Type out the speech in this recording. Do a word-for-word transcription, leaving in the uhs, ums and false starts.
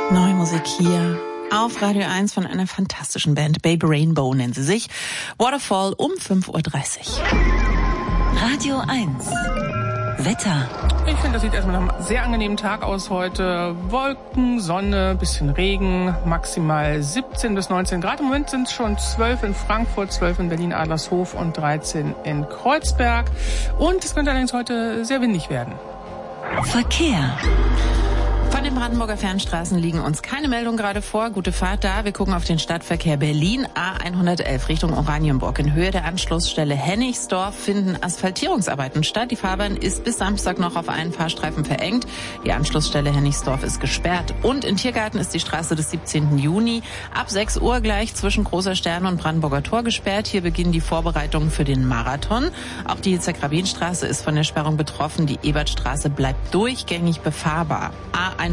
Neue Musik hier auf Radio eins von einer fantastischen Band. Baby Rainbow nennen sie sich. Waterfall um fünf Uhr dreißig. Radio eins. Wetter. Ich finde, das sieht erstmal nach einem sehr angenehmen Tag aus heute. Wolken, Sonne, bisschen Regen, maximal siebzehn bis neunzehn Grad. Im Moment sind es schon zwölf in Frankfurt, zwölf in Berlin-Adlershof und dreizehn in Kreuzberg. Und es könnte allerdings heute sehr windig werden. Verkehr. Von den Brandenburger Fernstraßen liegen uns keine Meldungen gerade vor. Gute Fahrt da. Wir gucken auf den Stadtverkehr Berlin. A hundertelf Richtung Oranienburg. In Höhe der Anschlussstelle Hennigsdorf finden Asphaltierungsarbeiten statt. Die Fahrbahn ist bis Samstag noch auf einen Fahrstreifen verengt. Die Anschlussstelle Hennigsdorf ist gesperrt. Und in Tiergarten ist die Straße des siebzehnten Juni ab sechs Uhr gleich zwischen Großer Stern und Brandenburger Tor gesperrt. Hier beginnen die Vorbereitungen für den Marathon. Auch die Yitzhak-Rabin-Straße ist von der Sperrung betroffen. Die Ebertstraße bleibt durchgängig befahrbar. A